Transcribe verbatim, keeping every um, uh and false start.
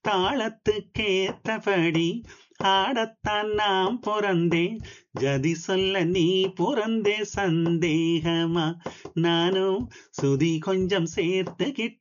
தாளத்துக்கேத்தபடி ஆடத்தான் நாம் பொறந்தேன். ஜதி சொல்ல நீ பொறந்தே சந்தேகமா? நானும் சுதி கொஞ்சம் சேர்த்துக்கிட்ட